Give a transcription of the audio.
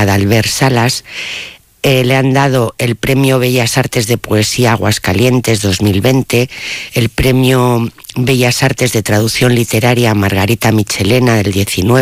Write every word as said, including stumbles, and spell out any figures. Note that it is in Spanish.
Adalbert Salas. Eh, le han dado el Premio Bellas Artes de Poesía Aguascalientes dos mil veinte, el Premio Bellas Artes de Traducción Literaria Margarita Michelena del diecinueve,